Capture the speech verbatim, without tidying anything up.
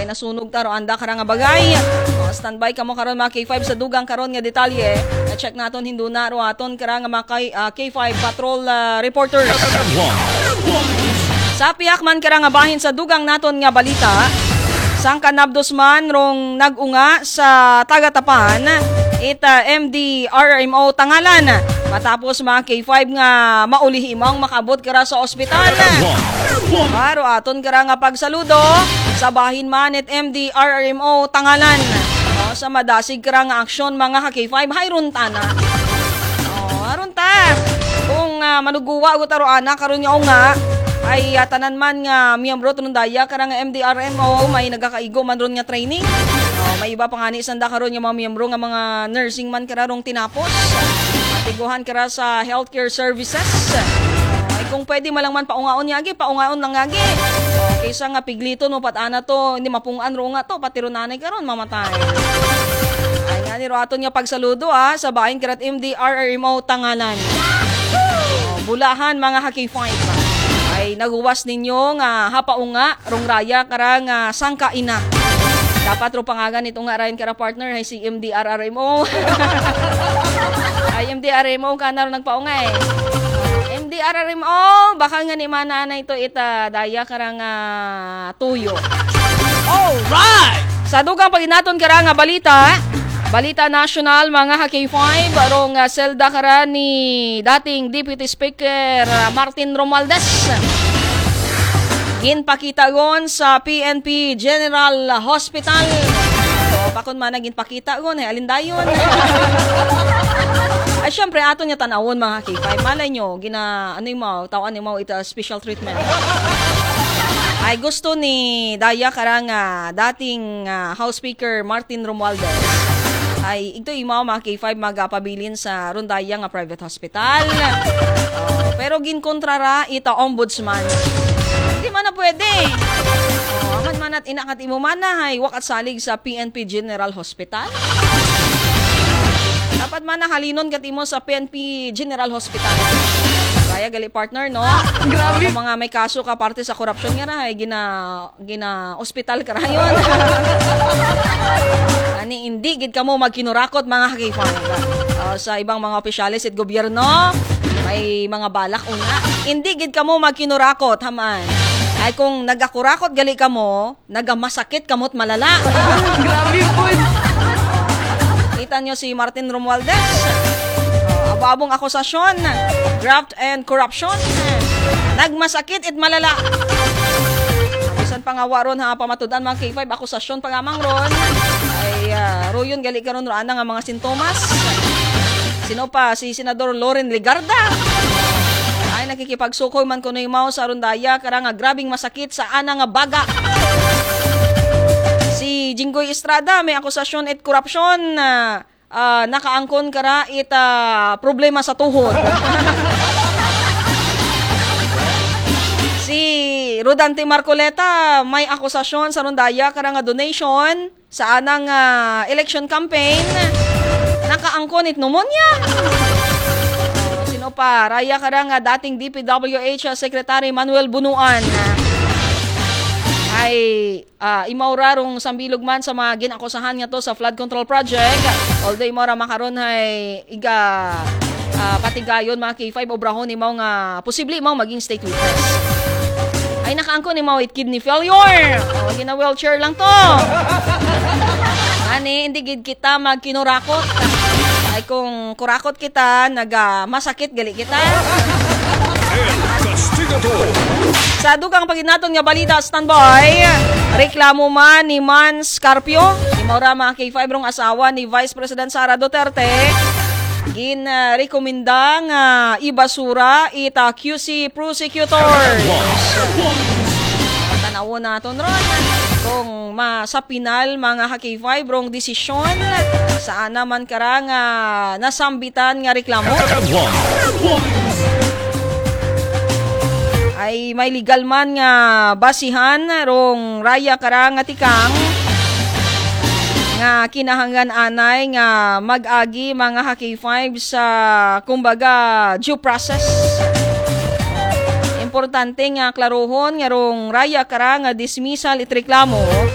Ay nasunog taro anda karang nga bagay. O, standby kamo karon mga K five sa dugang karon nga detalye. Na-check naton hinduna ro aton karang nga mga K, uh, K five patrol uh, reporters. Sa piyak man karang nga bahin sa dugang naton nga balita. Sang kanabdos man rong nagunga sa Tagatapan ita M D R M O Tangalan matapos mga K five nga maulihimang makabot kara sa ospital. Baro aton kara nga pagsaludo sa bahin man it M D R M O Tangalan. O, sa madasig kara nga aksyon mga K five hayron ta na. O, haron ta. Kung uh, manuguwa ko taro ana karon nga nga ay uh, tanan man nga miyembro tunong daya karang M D R M O may nagakaigo man ron nga training. Oh, may iba pa nga ni sanda karon nga mga miyembro nga mga nursing man kararong tinapos. Matiguhan kara sa healthcare services. Oh, ay kung pwede malang man paungaon yagi, paungaon lang yagi. Oh, kaysa nga piglito no patana to, hindi mapungan ro nga to, pati ro nanay karon mamatay. Ay nga ni ro aton nga pagsaludo ah sa bahin karat M D R M O Tangalan. Oh, bulahan mga K five. Ay naguwas ninyo nga hapaunga rong raya karang uh, sangka ina. Dapat ro pangagan ito nga rayon kara partner ay si M D R R M O. Ay M D R M O kana ro nagpaunga eh. M D R R M O baka nga ni manana ito ita daya karang uh, tuyo. All right. Sa dugang paginaton kara nga balita, balita national mga K five arong uh, selda kara ni dating Deputy Speaker uh, Martin Romualdez. Ginpakita gon sa P N P General Hospital. O pakon man ginpakita gon ay alindayon. Ay syempre ato nya tanawon mga K five. Malay nyo gina ano mo tawan ni mo ita special treatment. Ay gusto ni daya karang uh, dating uh, House Speaker Martin Romualdez ay ito imaw mga K five magapabilin sa Rondaya nga private hospital. Uh, pero ginkontrara ita ombudsman. Hindi man na pwede. Uh, aman man at inakat imo man na hay wakat salig sa P N P General Hospital. Dapat man na halinon kat imo sa P N P General Hospital. Kaya gali partner no. Grabe. Uh, mga may kaso ka parte sa korupsyon nga na ay gina gina hospital ka rayon. Ani hindi gid kamo magkinurakot mga K five. Uh, sa ibang mga opisyalis at gobyerno may mga balak una. Hindi gid kamo magkinurakot haman. Ay kung nagakurakot gali kamo, nagamasakit kamot malala. Grabe po. Kita nyo si Martin Romualdez. Uh, ababong akusasyon, graft and corruption. Nagmasakit it malala. Bisan pangawaron ha pamatudan mga K five akusasyon pangamang ron. Ay uh, royon gali karon ro ana nga mga sintomas. Sino pa si Senador Loren Legarda. Ay nakikipagsukoy man kuno imaw sa Rondaya karang nga grabing masakit sa ana nga baga. Si Jinggoy Estrada may akusasyon at korupsyon na uh, uh, nakaangkon kara ita problema sa tuhod. Si Rodante Marcoleta may akusasyon sa Rondaya karang nga donation sa anang uh, election campaign. Nakaangkon it pneumonia. Sino pa? Raya karang nga dating D P W H Secretary Manuel Bunuan. Ay uh, imaura rong sambilog man sa mga ginakusahan nga to sa flood control project. Although imaura makaron ay iga uh, patigayon mga K five obrahon imaw nga posible imaw maging state witness. Ay nakaangkon imaw it kidney failure. O gina wheelchair lang to. Ani hindi gid kita magkinurakot. Ay kung kurakot kita naga masakit gali kita. Sa dugang paginaton nga balita standby, reklamo man ni Man Scarpio, ni Maura mga K five rong asawa ni Vice President Sara Duterte, gin uh, rekomenda nga ibasura ita Q C prosecutors. Tanawon naton ron kung sa pinal mga K five rong desisyon sa naman karang uh, nasambitan nga reklamo. Ay may legal man nga basihan rong raya karang atikang nga kinahanglan anay nga mag-agi mga K five sa kumbaga due process. Importante nga klarohon nga rong raya karang nga dismissal it reklamo